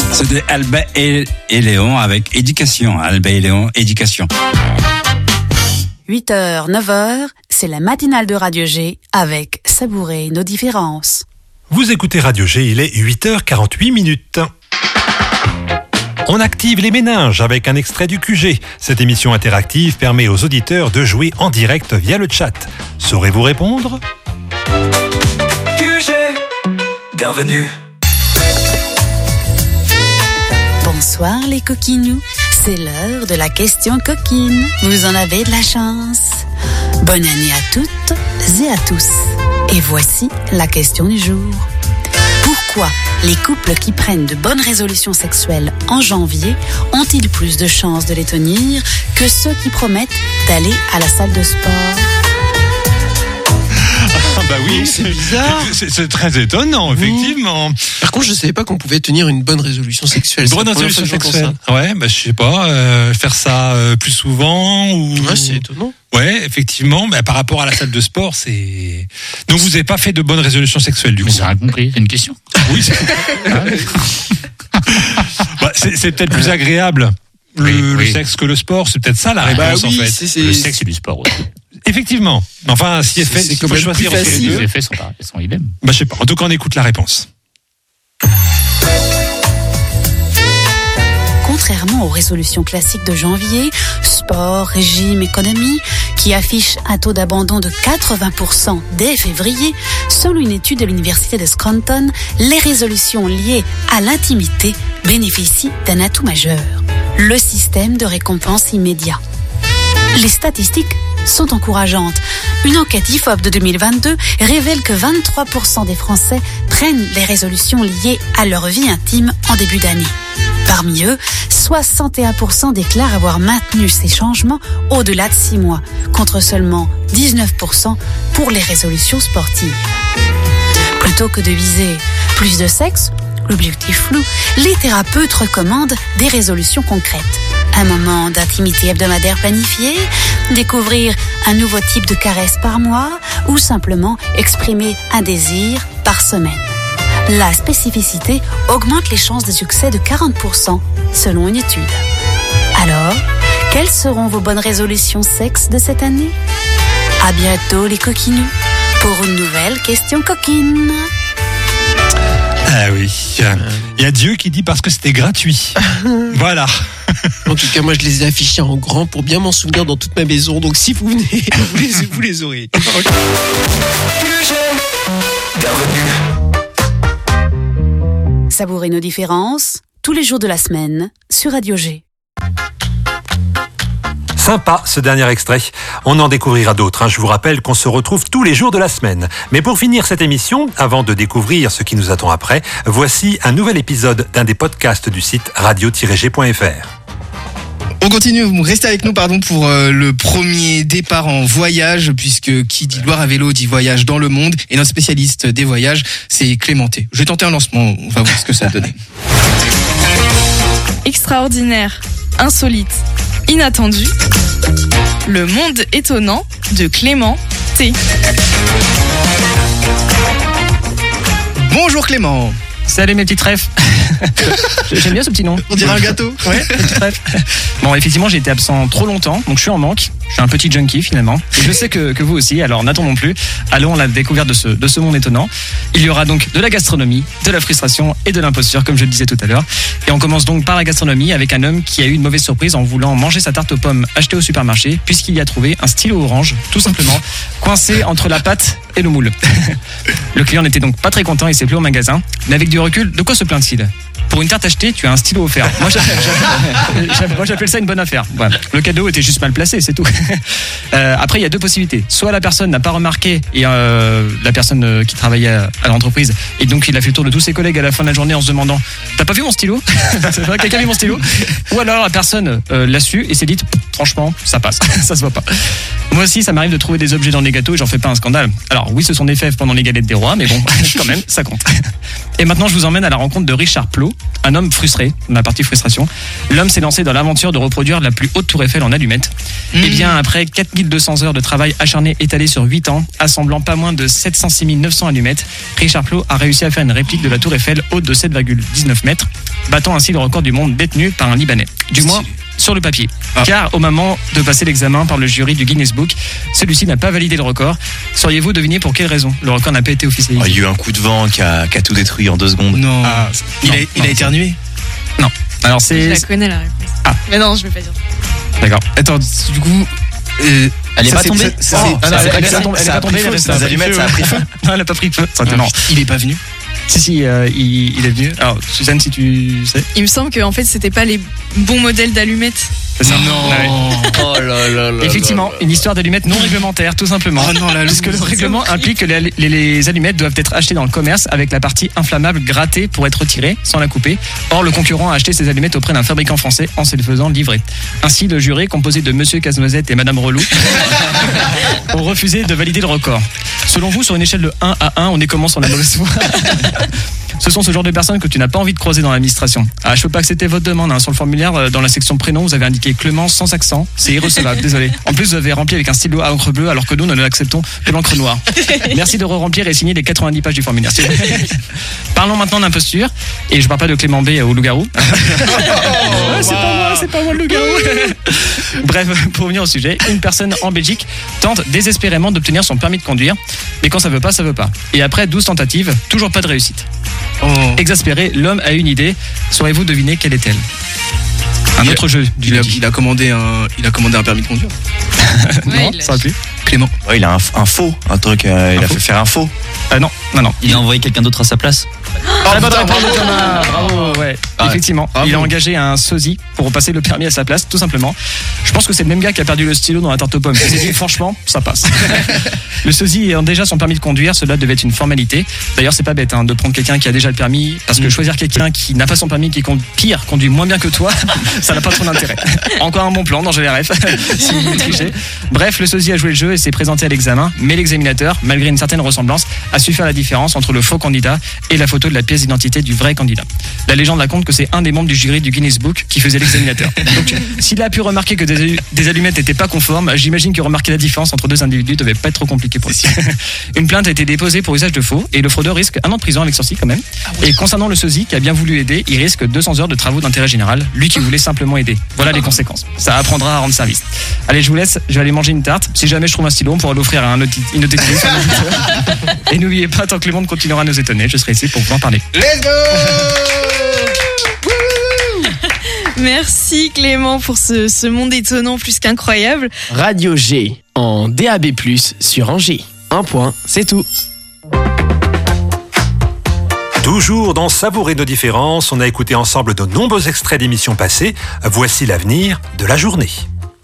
C'était Albin et Léon avec Éducation. Albin et Léon, Éducation. 8h, 9h, c'est la matinale de Radio G avec Savourer nos différences. Vous écoutez Radio G, il est 8h48. On active les méninges avec un extrait du QG. Cette émission interactive permet aux auditeurs de jouer en direct via le chat. Saurez-vous répondre ? QG, bienvenue. Bonsoir les coquinous, c'est l'heure de la question coquine. Vous en avez de la chance. Bonne année à toutes et à tous. Et voici la question du jour. Pourquoi les couples qui prennent de bonnes résolutions sexuelles en janvier ont-ils plus de chances de les tenir que ceux qui promettent d'aller à la salle de sport ? Bah oui, c'est bizarre. C'est très étonnant, effectivement. Par contre, je savais pas qu'on pouvait tenir une bonne résolution sexuelle. Bonne résolution sexuelle. Ouais, bah je sais pas, faire ça plus souvent ou. Ouais, c'est étonnant. Ouais, effectivement, bah, par rapport à la salle de sport, c'est. Donc vous n'avez pas fait de bonnes résolutions sexuelles du coup. Mais j'ai rien compris, c'est une question. Oui. Bah, c'est peut-être plus agréable le sexe que le sport. C'est peut-être ça la réponse en fait. Le sexe c'est du sport aussi. Effectivement. Enfin, si il faut choisir entre les deux. Les effets sont idem. Bah, je sais pas. En tout cas, on écoute la réponse. Contrairement aux résolutions classiques de janvier, sport, régime, économie, qui affichent un taux d'abandon de 80% dès février, selon une étude de l'université de Scranton, les résolutions liées à l'intimité bénéficient d'un atout majeur, le système de récompense immédiat. Les statistiques sont encourageantes. Une enquête IFOP de 2022 révèle que 23% des Français prennent les résolutions liées à leur vie intime en début d'année. Parmi eux, 61% déclarent avoir maintenu ces changements au-delà de 6 mois, contre seulement 19% pour les résolutions sportives. Plutôt que de viser plus de sexe, l'objectif flou, les thérapeutes recommandent des résolutions concrètes. Un moment d'intimité hebdomadaire planifié, découvrir un nouveau type de caresse par mois ou simplement exprimer un désir par semaine. La spécificité augmente les chances de succès de 40% selon une étude. Alors, quelles seront vos bonnes résolutions sexe de cette année ? À bientôt les coquinous pour une nouvelle question coquine. Ah oui, il y a Dieu qui dit parce que c'était gratuit. Voilà. En tout cas, moi, je les ai affichés en grand pour bien m'en souvenir dans toute ma maison. Donc, si vous venez, vous les aurez. QG, bienvenue. Savourez nos différences tous les jours de la semaine sur Radio G. Sympa ce dernier extrait. On en découvrira d'autres. Je vous rappelle qu'on se retrouve tous les jours de la semaine. Mais pour finir cette émission, avant de découvrir ce qui nous attend après, voici un nouvel épisode d'un des podcasts du site radio-g.fr. On continue, restez avec nous pour le premier départ en voyage, puisque qui dit Loire à vélo dit voyage dans le monde, et notre spécialiste des voyages, c'est Clémenté. Je vais tenter un lancement, on va voir ce que ça a donné. Extraordinaire, insolite, inattendu, le monde étonnant de Clément T. Bonjour Clément. Salut mes petites refs. J'aime bien ce petit nom. On dirait un gâteau. Ouais, petite ref. Bon, effectivement, j'ai été absent trop longtemps, donc je suis en manque. Je suis un petit junkie finalement. Et je sais que vous aussi, alors n'attendons plus. Allons à la découverte de ce monde étonnant. Il y aura donc de la gastronomie, de la frustration et de l'imposture, comme je le disais tout à l'heure. Et on commence donc par la gastronomie avec un homme qui a eu une mauvaise surprise en voulant manger sa tarte aux pommes achetée au supermarché, puisqu'il y a trouvé un stylo orange, tout simplement, coincé entre la pâte et le moule. Le client n'était donc pas très content, il s'est plu au magasin. Mais avec du recul, de quoi se plaint-il ? Pour une tarte achetée, tu as un stylo offert. Moi, j'appelle ça une bonne affaire. Voilà. Le cadeau était juste mal placé, c'est tout. Après, il y a deux possibilités. Soit la personne n'a pas remarqué, et la personne qui travaillait à l'entreprise, et donc il a fait le tour de tous ses collègues à la fin de la journée en se demandant « T'as pas vu mon stylo ?» C'est vrai, quelqu'un a vu mon stylo ? Ou alors la personne l'a su et s'est dit « Franchement, ça passe, ça se voit pas. » Moi aussi, ça m'arrive de trouver des objets dans les gâteaux et j'en fais pas un scandale. Alors oui, ce sont des fèves pendant les galettes des rois, mais bon, quand même, ça compte. Et maintenant, je vous emmène à la rencontre de Richard Plot, Rolou, un homme frustré, la partie frustration. L'homme s'est lancé dans l'aventure de reproduire la plus haute tour Eiffel en allumettes. Et bien, après 4200 heures de travail acharné étalé sur 8 ans, assemblant pas moins de 706 900 allumettes, Richard Plot a réussi à faire une réplique de la tour Eiffel haute de 7,19 mètres, battant ainsi le record du monde détenu par un Libanais. Du moins, sur le papier. Car au moment de passer l'examen par le jury du Guinness Book, celui-ci n'a pas validé le record. Sauriez-vous deviner pour quelle raison le record n'a pas été officialisé? Il y a eu un coup de vent qui a tout détruit en 2 secondes. Non. Il a non, éternué. Non. Alors Je c'est... la connais la réponse. Ah. Mais non, je vais pas dire. D'accord. Attends, du coup. Elle est pas tombée. Elle est pas tombée, Les allumettes, ça a pris feu. Non, elle a pas pris feu. Non. Il est pas venu. Si, il est venu. Alors, Suzanne, si tu sais. Il me semble que en fait, c'était pas les bons modèles d'allumettes. C'est ça. Non. Ouais. Oh là là là. Effectivement, une histoire d'allumettes non réglementaire, tout simplement. Oh non, la Parce que le règlement implique que les allumettes doivent être achetées dans le commerce avec la partie inflammable grattée pour être retirée sans la couper. Or, le concurrent a acheté ses allumettes auprès d'un fabricant français en se les faisant livrer. Ainsi, le jury, composé de Monsieur Casse-Noisette et Madame Relou, ont refusé de valider le record. Selon vous, sur une échelle de 1 à 1, on est comment sur la mauvaise foi? Ce sont ce genre de personnes que tu n'as pas envie de croiser dans l'administration. Ah, je peux pas accepter votre demande. Sur le formulaire, dans la section prénom, vous avez indiqué Clémence sans accent. C'est irrecevable, désolé. En plus, vous avez rempli avec un stylo à encre bleue, alors que nous ne l'acceptons que l'encre noire. Merci de re-remplir et signer les 90 pages du formulaire. Parlons maintenant d'imposture. Et je parle pas de Clément B au loup-garou. C'est pas moi le loup-garou. Bref, pour revenir au sujet, une personne en Belgique tente désespérément d'obtenir son permis de conduire. Mais quand ça veut pas, ça veut pas. Et après 12 tentatives, toujours pas de réussite. Exaspéré, l'homme a une idée. Saurez-vous deviner quelle est-elle? Un autre jeu du lundi. Il a commandé un permis de conduire. Non, ça aurait pu. Clément. Ouais, il a un faux, un truc. Il a fait faire un faux. Non. Il a envoyé quelqu'un d'autre à sa place. Bravo, ouais. Effectivement, il a engagé un sosie pour repasser le permis à sa place, tout simplement. Je pense que c'est le même gars qui a perdu le stylo dans la tarte aux pommes. Il s'est dit, franchement, ça passe. Le sosie ayant déjà son permis de conduire, cela devait être une formalité. D'ailleurs, c'est pas bête de prendre quelqu'un qui a déjà le permis, parce que choisir quelqu'un qui n'a pas son permis, qui conduit moins bien que toi, ça n'a pas trop d'intérêt. Encore un bon plan dans GLRF, si vous trichez. Bref, le sosie a joué le jeu et s'est présenté à l'examen, mais l'examinateur, malgré une certaine ressemblance, a su faire la différence entre le faux candidat et la photo de la pièce d'identité du vrai candidat. La légende raconte que c'est un des membres du jury du Guinness Book qui faisait l'examinateur. Donc, s'il a pu remarquer que des allumettes n'étaient pas conformes, j'imagine que remarquer la différence entre deux individus devait pas être trop compliqué pour lui. Une plainte a été déposée pour usage de faux et le fraudeur risque 1 an de prison avec sursis quand même. Et concernant le sosie qui a bien voulu aider, il risque 200 heures de travaux d'intérêt général, lui qui voulait simplement aider. Voilà les conséquences. Ça apprendra à rendre service. Allez, je vous laisse, je vais aller manger une tarte. Si jamais je trouve un stylo, on pourra l'offrir à une auditrice. Et n'oubliez pas, tant que le monde continuera à nous étonner, je serai ici pour vous en parler. Let's go. Merci Clément pour ce monde étonnant plus qu'incroyable. Radio G en DAB+, sur Angers. Un point, c'est tout. Toujours dans Savourer nos différences, on a écouté ensemble de nombreux extraits d'émissions passées. Voici l'avenir de la journée.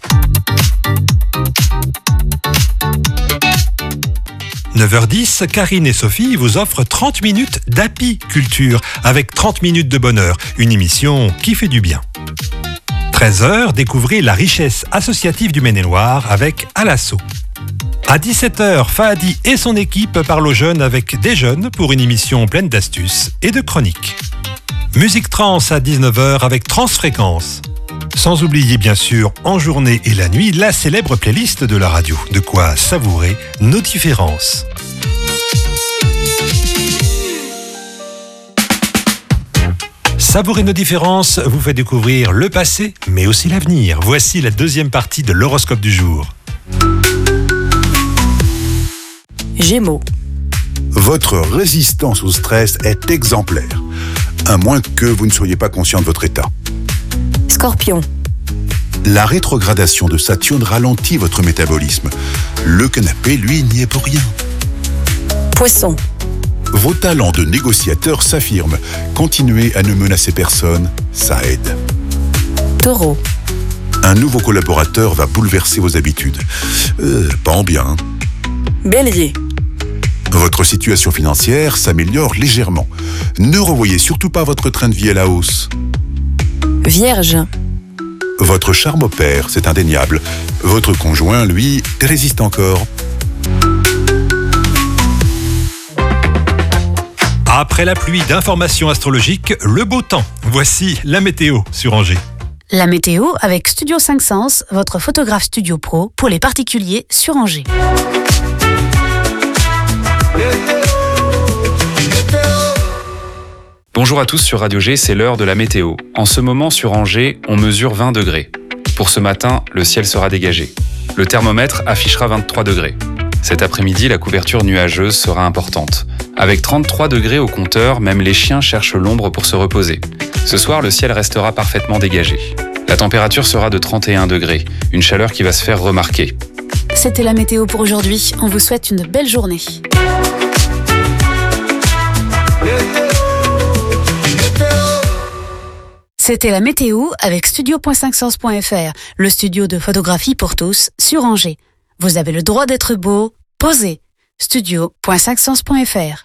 « 9h10, Karine et Sophie vous offrent 30 minutes d'apiculture avec 30 minutes de bonheur, une émission qui fait du bien. 13h, découvrez la richesse associative du Maine-et-Loire avec Alasso. À 17h, Fahadi et son équipe parlent aux jeunes avec des jeunes pour une émission pleine d'astuces et de chroniques. Musique trans à 19h avec Transfréquence. Sans oublier bien sûr, en journée et la nuit, la célèbre playlist de la radio. De quoi savourer nos différences. Savourer nos différences vous fait découvrir le passé, mais aussi l'avenir. Voici la deuxième partie de l'horoscope du jour. Gémeaux. Votre résistance au stress est exemplaire, à moins que vous ne soyez pas conscient de votre état. Scorpion. La rétrogradation de Saturne ralentit votre métabolisme. Le canapé, lui, n'y est pour rien. Poisson. Vos talents de négociateur s'affirment. Continuez à ne menacer personne, ça aide. Taureau. Un nouveau collaborateur va bouleverser vos habitudes. Pas en bien. Bélier. Votre situation financière s'améliore légèrement. Ne revoyez surtout pas votre train de vie à la hausse. Vierge. Votre charme opère, c'est indéniable. Votre conjoint, lui, résiste encore. Après la pluie d'informations astrologiques, le beau temps. Voici la météo sur Angers. La météo avec Studio 5 Sens, votre photographe studio pro pour les particuliers sur Angers. Bonjour à tous sur Radio G, c'est l'heure de la météo. En ce moment sur Angers, on mesure 20 degrés. Pour ce matin, le ciel sera dégagé. Le thermomètre affichera 23 degrés. Cet après-midi, la couverture nuageuse sera importante. Avec 33 degrés au compteur, même les chiens cherchent l'ombre pour se reposer. Ce soir, le ciel restera parfaitement dégagé. La température sera de 31 degrés, une chaleur qui va se faire remarquer. C'était la météo pour aujourd'hui. On vous souhaite une belle journée. C'était la météo avec studio.5sens.fr, le studio de photographie pour tous sur Angers. Vous avez le droit d'être beau, posez. studio.5sens.fr.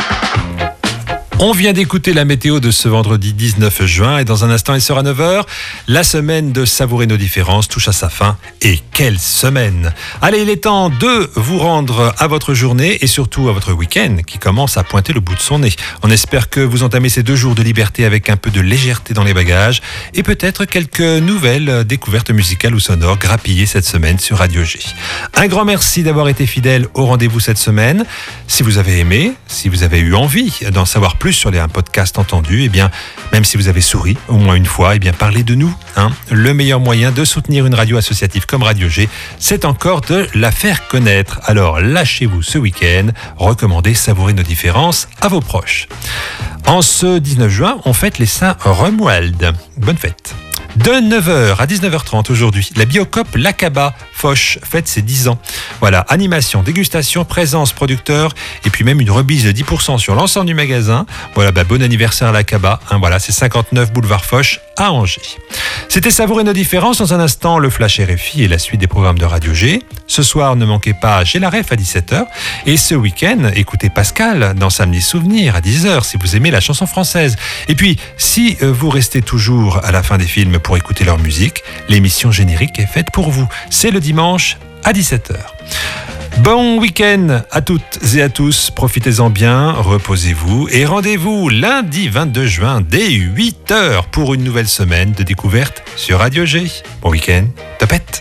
On vient d'écouter la météo de ce vendredi 19 juin et dans un instant, il sera 9h. La semaine de Savourer nos différences touche à sa fin. Et quelle semaine! Allez, il est temps de vous rendre à votre journée et surtout à votre week-end qui commence à pointer le bout de son nez. On espère que vous entamez ces 2 jours de liberté avec un peu de légèreté dans les bagages et peut-être quelques nouvelles découvertes musicales ou sonores grappillées cette semaine sur Radio G. Un grand merci d'avoir été fidèle au rendez-vous cette semaine. Si vous avez aimé, si vous avez eu envie d'en savoir plus sur les podcasts entendus, eh bien, même si vous avez souri au moins une fois, eh bien, parlez de nous. Le meilleur moyen de soutenir une radio associative comme Radio G, c'est encore de la faire connaître. Alors, lâchez-vous ce week-end, recommandez Savourer nos différences à vos proches. En ce 19 juin, on fête les Saints Romuald. Bonne fête. De 9h à 19h30 aujourd'hui, la Biocoop Lacaba Foch fête ses 10 ans. Voilà, animation, dégustation, présence, producteur et puis même une remise de 10% sur l'ensemble du magasin. Voilà, bon anniversaire à Lacaba. Voilà, c'est 59 boulevard Foch à Angers. C'était Savourer nos différences. Dans un instant, le Flash RFI et la suite des programmes de Radio G. Ce soir, ne manquez pas J'ai la ref à 17h. Et ce week-end, écoutez Pascal dans Samedi Souvenir à 10h si vous aimez la chanson française. Et puis, si vous restez toujours à la fin des films pour écouter leur musique, l'émission générique est faite pour vous. C'est le dimanche à 17h. Bon week-end à toutes et à tous, profitez-en bien, reposez-vous et rendez-vous lundi 22 juin dès 8h pour une nouvelle semaine de découverte sur Radio G. Bon week-end, topette!